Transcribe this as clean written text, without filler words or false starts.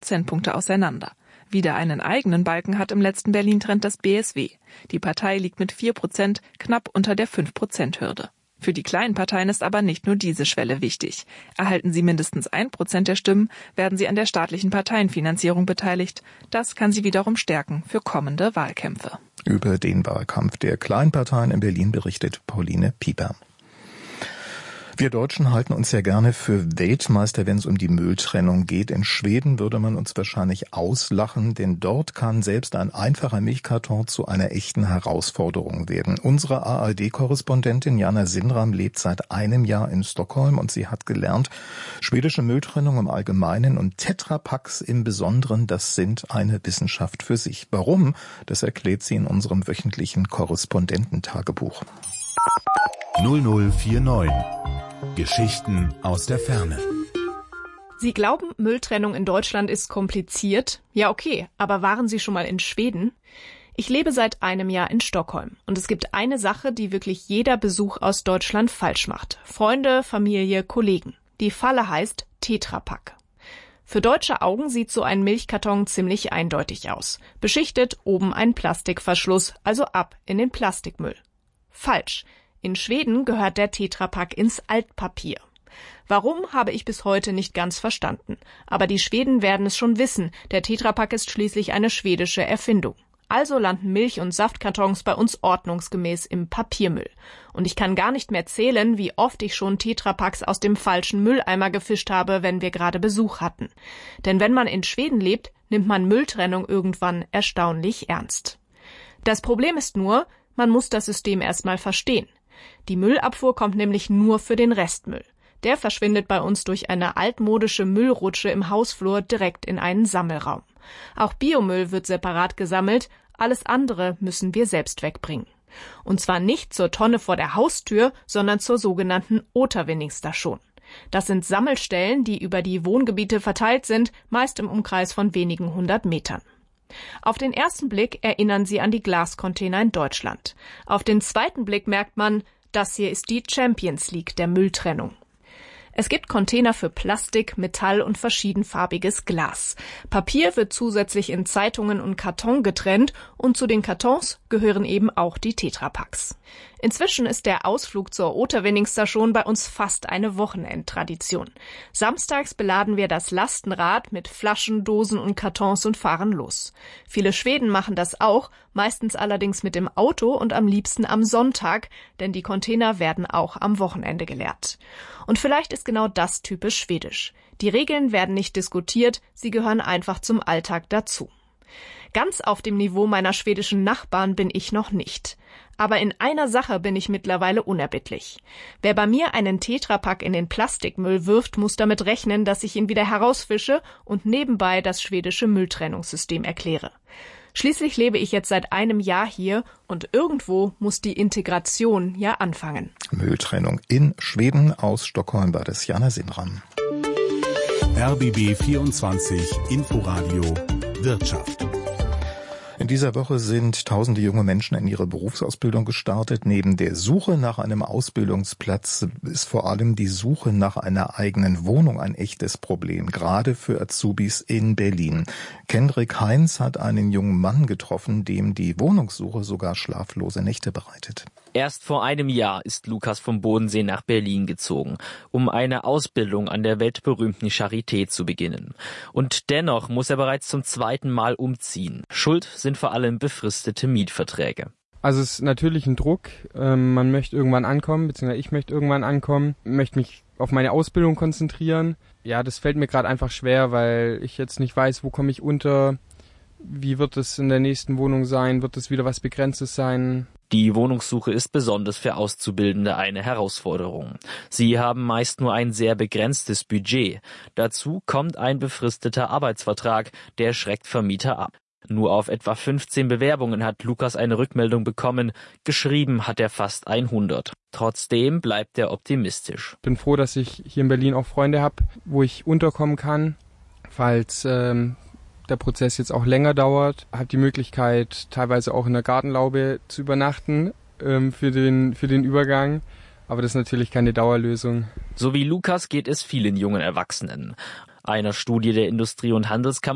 Prozentpunkte auseinander. Wieder einen eigenen Balken hat im letzten Berlin-Trend das BSW. Die Partei liegt mit 4% knapp unter der 5%-Hürde. Für die kleinen Parteien ist aber nicht nur diese Schwelle wichtig. Erhalten sie mindestens 1% der Stimmen, werden sie an der staatlichen Parteienfinanzierung beteiligt. Das kann sie wiederum stärken für kommende Wahlkämpfe. Über den Wahlkampf der Kleinparteien in Berlin berichtet Pauline Pieper. Wir Deutschen halten uns ja gerne für Weltmeister, wenn es um die Mülltrennung geht. In Schweden würde man uns wahrscheinlich auslachen, denn dort kann selbst ein einfacher Milchkarton zu einer echten Herausforderung werden. Unsere ARD-Korrespondentin Jana Sindram lebt seit einem Jahr in Stockholm und sie hat gelernt, schwedische Mülltrennung im Allgemeinen und Tetrapacks im Besonderen, das sind eine Wissenschaft für sich. Warum? Das erklärt sie in unserem wöchentlichen Korrespondententagebuch. 0049 Geschichten aus der Ferne. Sie glauben, Mülltrennung in Deutschland ist kompliziert? Ja, okay, aber waren Sie schon mal in Schweden? Ich lebe seit einem Jahr in Stockholm und es gibt eine Sache, die wirklich jeder Besuch aus Deutschland falsch macht. Freunde, Familie, Kollegen. Die Falle heißt Tetrapack. Für deutsche Augen sieht so ein Milchkarton ziemlich eindeutig aus. Beschichtet, oben ein Plastikverschluss, also ab in den Plastikmüll. Falsch. In Schweden gehört der Tetrapack ins Altpapier. Warum, habe ich bis heute nicht ganz verstanden. Aber die Schweden werden es schon wissen, der Tetrapack ist schließlich eine schwedische Erfindung. Also landen Milch- und Saftkartons bei uns ordnungsgemäß im Papiermüll. Und ich kann gar nicht mehr zählen, wie oft ich schon Tetrapacks aus dem falschen Mülleimer gefischt habe, wenn wir gerade Besuch hatten. Denn wenn man in Schweden lebt, nimmt man Mülltrennung irgendwann erstaunlich ernst. Das Problem ist nur, man muss das System erstmal verstehen. Die Müllabfuhr kommt nämlich nur für den Restmüll. Der verschwindet bei uns durch eine altmodische Müllrutsche im Hausflur direkt in einen Sammelraum. Auch Biomüll wird separat gesammelt, alles andere müssen wir selbst wegbringen. Und zwar nicht zur Tonne vor der Haustür, sondern zur sogenannten Återvinningsstation. Das sind Sammelstellen, die über die Wohngebiete verteilt sind, meist im Umkreis von wenigen 100 Metern. Auf den ersten Blick erinnern sie an die Glascontainer in Deutschland. Auf den zweiten Blick merkt man, das hier ist die Champions League der Mülltrennung. Es gibt Container für Plastik, Metall und verschiedenfarbiges Glas. Papier wird zusätzlich in Zeitungen und Karton getrennt und zu den Kartons gehören eben auch die Tetrapacks. Inzwischen ist der Ausflug zur Återvinningsstation bei uns fast eine Wochenendtradition. Samstags beladen wir das Lastenrad mit Flaschen, Dosen und Kartons und fahren los. Viele Schweden machen das auch, meistens allerdings mit dem Auto und am liebsten am Sonntag, denn die Container werden auch am Wochenende geleert. Und vielleicht ist genau das typisch schwedisch. Die Regeln werden nicht diskutiert, sie gehören einfach zum Alltag dazu. Ganz auf dem Niveau meiner schwedischen Nachbarn bin ich noch nicht. Aber in einer Sache bin ich mittlerweile unerbittlich. Wer bei mir einen Tetrapack in den Plastikmüll wirft, muss damit rechnen, dass ich ihn wieder herausfische und nebenbei das schwedische Mülltrennungssystem erkläre. Schließlich lebe ich jetzt seit einem Jahr hier und irgendwo muss die Integration ja anfangen. Mülltrennung in Schweden. Aus Stockholm war das Jana Sindram. RBB 24 Inforadio Wirtschaft. In dieser Woche sind tausende junge Menschen in ihre Berufsausbildung gestartet. Neben der Suche nach einem Ausbildungsplatz ist vor allem die Suche nach einer eigenen Wohnung ein echtes Problem, gerade für Azubis in Berlin. Kendrick Heinz hat einen jungen Mann getroffen, dem die Wohnungssuche sogar schlaflose Nächte bereitet. Erst vor einem Jahr ist Lukas vom Bodensee nach Berlin gezogen, um eine Ausbildung an der weltberühmten Charité zu beginnen. Und dennoch muss er bereits zum zweiten Mal umziehen. Schuld sind vor allem befristete Mietverträge. Also es ist natürlich ein Druck. Man möchte irgendwann ankommen, beziehungsweise ich möchte irgendwann ankommen, möchte mich auf meine Ausbildung konzentrieren. Ja, das fällt mir gerade einfach schwer, weil ich jetzt nicht weiß, wo komme ich unter, wie wird es in der nächsten Wohnung sein, wird es wieder was Begrenztes sein. Die Wohnungssuche ist besonders für Auszubildende eine Herausforderung. Sie haben meist nur ein sehr begrenztes Budget. Dazu kommt ein befristeter Arbeitsvertrag, der schreckt Vermieter ab. Nur auf etwa 15 Bewerbungen hat Lukas eine Rückmeldung bekommen. Geschrieben hat er fast 100. Trotzdem bleibt er optimistisch. Ich bin froh, dass ich hier in Berlin auch Freunde habe, wo ich unterkommen kann, falls der Prozess jetzt auch länger dauert. Habe die Möglichkeit, teilweise auch in der Gartenlaube zu übernachten für den Übergang. Aber das ist natürlich keine Dauerlösung. So wie Lukas geht es vielen jungen Erwachsenen. Einer Studie der Industrie- und Handelskammer